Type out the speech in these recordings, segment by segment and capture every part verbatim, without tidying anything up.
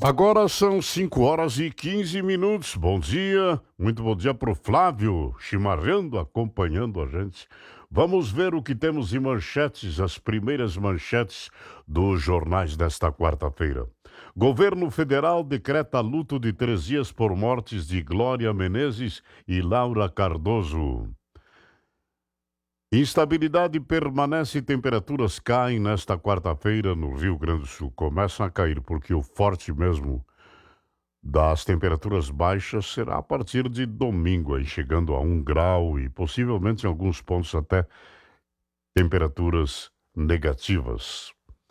Agora são cinco horas e quinze minutos. Bom dia, muito bom dia pro Flávio, chimarrando, acompanhando a gente. Vamos ver o que temos em manchetes, as primeiras manchetes dos jornais desta quarta-feira. Governo federal decreta luto de três dias por mortes de Glória Menezes e Laura Cardoso. Instabilidade permanece e temperaturas caem nesta quarta-feira no Rio Grande do Sul. Começam a cair porque o forte mesmo das temperaturas baixas será a partir de domingo, aí chegando a um grau e possivelmente em alguns pontos até temperaturas negativas.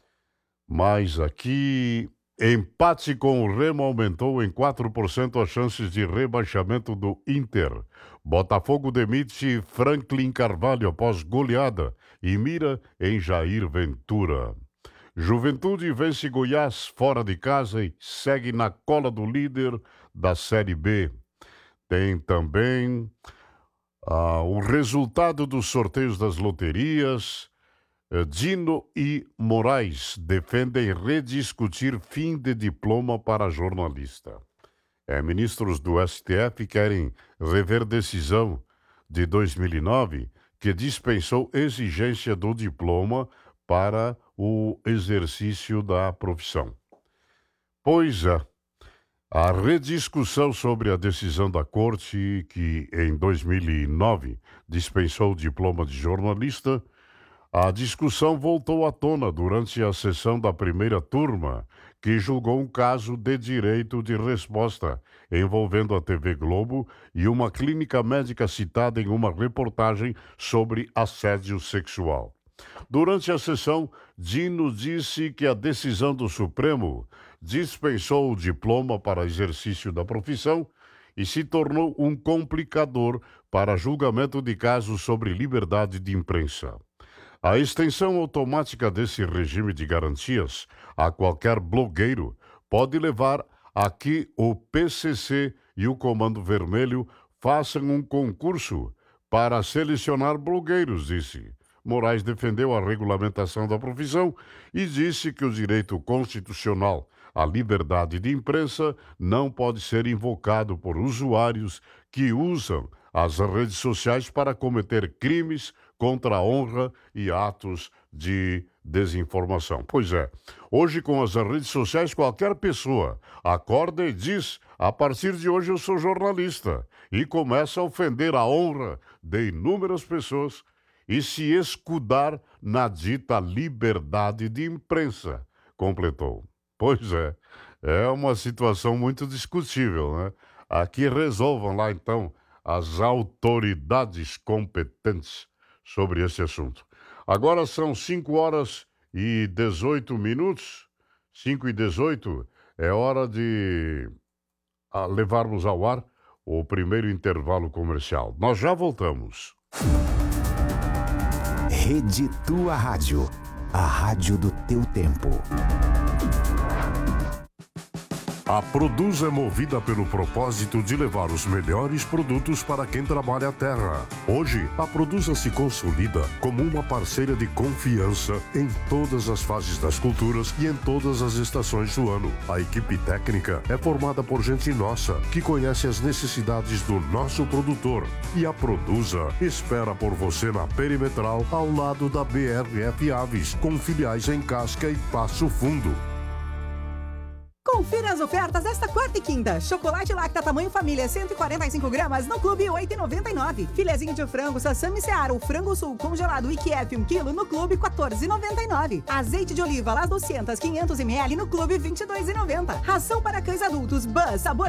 Mas aqui, empate com o Remo aumentou em quatro por cento as chances de rebaixamento do Inter. Botafogo demite Franklin Carvalho após goleada e mira em Jair Ventura. Juventude vence Goiás fora de casa e segue na cola do líder da Série B. Tem também ah, o resultado dos sorteios das loterias. Dino e Moraes defendem rediscutir fim de diploma para jornalista. É, ministros do S T F querem rever decisão de dois mil e nove que dispensou exigência do diploma para o exercício da profissão. Pois é, a rediscussão sobre a decisão da Corte que em dois mil e nove dispensou o diploma de jornalista. A discussão voltou à tona durante a sessão da primeira turma, que julgou um caso de direito de resposta envolvendo a T V Globo e uma clínica médica citada em uma reportagem sobre assédio sexual. Durante a sessão, Dino disse que a decisão do Supremo dispensou o diploma para exercício da profissão e se tornou um complicador para julgamento de casos sobre liberdade de imprensa. A extensão automática desse regime de garantias a qualquer blogueiro pode levar a que o P C C e o Comando Vermelho façam um concurso para selecionar blogueiros, disse. Moraes defendeu a regulamentação da profissão e disse que o direito constitucional à liberdade de imprensa não pode ser invocado por usuários que usam as redes sociais para cometer crimes contra a honra e atos de desinformação. Pois é, hoje com as redes sociais qualquer pessoa acorda e diz: a partir de hoje eu sou jornalista, e começa a ofender a honra de inúmeras pessoas e se escudar na dita liberdade de imprensa, completou. Pois é, é uma situação muito discutível, né? Aqui resolvam lá então as autoridades competentes sobre esse assunto. Agora são cinco horas e dezoito minutos, cinco e dezoito, é hora de ah, levarmos ao ar o primeiro intervalo comercial. Nós já voltamos. Rede Tua Rádio, a rádio do teu tempo. A Produz é movida pelo propósito de levar os melhores produtos para quem trabalha a terra. Hoje, a Produza se consolida como uma parceira de confiança em todas as fases das culturas e em todas as estações do ano. A equipe técnica é formada por gente nossa, que conhece as necessidades do nosso produtor. E a Produza espera por você na Perimetral, ao lado da B R F Aves, com filiais em Casca e Passo Fundo. Confira as ofertas desta quarta e quinta. Chocolate Lacta tamanho família cento e quarenta e cinco gramas no Clube oito e noventa e nove. Filezinho de frango Sassami Seara ou frango sul congelado I Q F um quilo no Clube quatorze e noventa e nove. Azeite de oliva Las duzentos quinhentos mililitros no Clube vinte e dois e noventa. Ração para cães adultos Buzz sabor